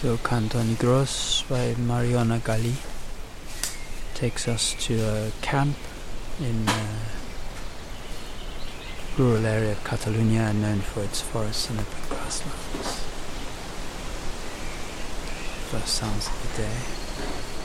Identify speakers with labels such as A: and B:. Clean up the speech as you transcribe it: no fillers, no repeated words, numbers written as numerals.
A: So Canto Negros by Mariona Gali takes us to a camp in a rural area of Catalonia known for its forests and open grasslands. First sounds of the day.